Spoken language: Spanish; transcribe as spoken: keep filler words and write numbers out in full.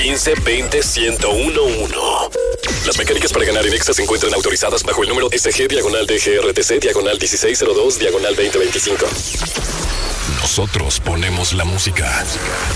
quince veinte ciento uno uno. Las mecánicas para ganar en Exa se encuentran autorizadas bajo el número S G diagonal D G R T C diagonal dieciséis cero dos diagonal veinte veinticinco. Nosotros ponemos la música.